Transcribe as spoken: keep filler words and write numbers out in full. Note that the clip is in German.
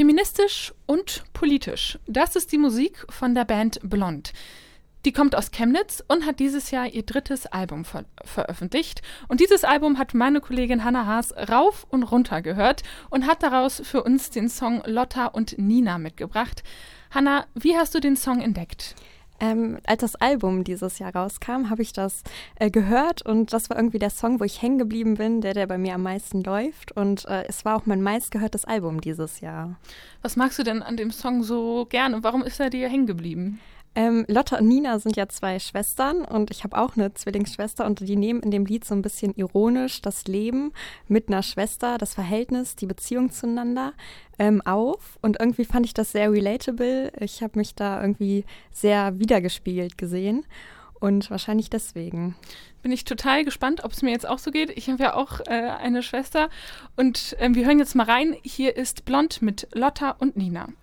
Feministisch und politisch. Das ist die Musik von der Band Blond. Die kommt aus Chemnitz und hat dieses Jahr ihr drittes Album ver- veröffentlicht. Und dieses Album hat meine Kollegin Hannah Haas rauf und runter gehört und hat daraus für uns den Song Lotta und Nina mitgebracht. Hannah, wie hast du den Song entdeckt? Ähm, als das Album dieses Jahr rauskam, habe ich das äh, gehört und das war irgendwie der Song, wo ich hängen geblieben bin, der, der bei mir am meisten läuft und äh, es war auch mein meistgehörtes Album dieses Jahr. Was magst du denn an dem Song so gern und warum ist er dir hängen geblieben? Ähm, Lotta und Nina sind ja zwei Schwestern und ich habe auch eine Zwillingsschwester und die nehmen in dem Lied so ein bisschen ironisch das Leben mit einer Schwester, das Verhältnis, die Beziehung zueinander ähm, auf und irgendwie fand ich das sehr relatable. Ich habe mich da irgendwie sehr wiedergespiegelt gesehen und wahrscheinlich deswegen. Bin ich total gespannt, ob es mir jetzt auch so geht. Ich habe ja auch äh, eine Schwester und äh, wir hören jetzt mal rein. Hier ist Blond mit Lotta und Nina.